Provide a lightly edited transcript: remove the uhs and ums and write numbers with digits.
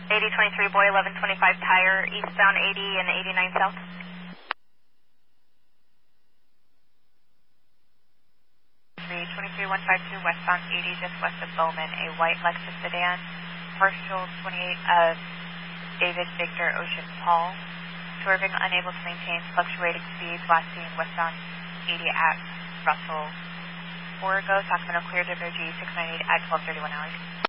8023 Boy, 1125 Tire, eastbound 80 and 89 south. 23152 westbound 80 just west of Bowman, a white Lexus sedan, partial 28 of David Victor Ocean Paul, swerving unable to maintain fluctuating speeds, last seen westbound 80 at Russell, Origo, Sacramento cleared to G 698 at 1231 hours.